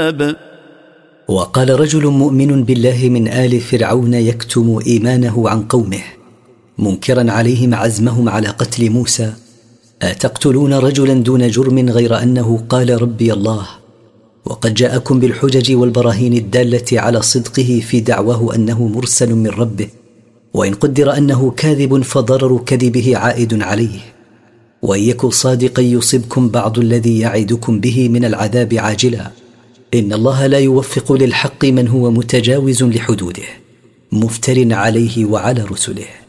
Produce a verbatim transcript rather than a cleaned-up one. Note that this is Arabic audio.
الكتاب. وقال رجل مؤمن بالله من آل فرعون يكتم إيمانه عن قومه منكرا عليهم عزمهم على قتل موسى: أتقتلون رجلا دون جرم غير أنه قال ربي الله، وقد جاءكم بالحجج والبراهين الدالة على صدقه في دعواه أنه مرسل من ربه، وإن قدر أنه كاذب فضرر كذبه عائد عليه، وإن يك صادقا يصبكم بعض الذي يعدكم به من العذاب عاجلا. إن الله لا يوفق للحق من هو متجاوز لحدوده مفتر عليه وعلى رسله.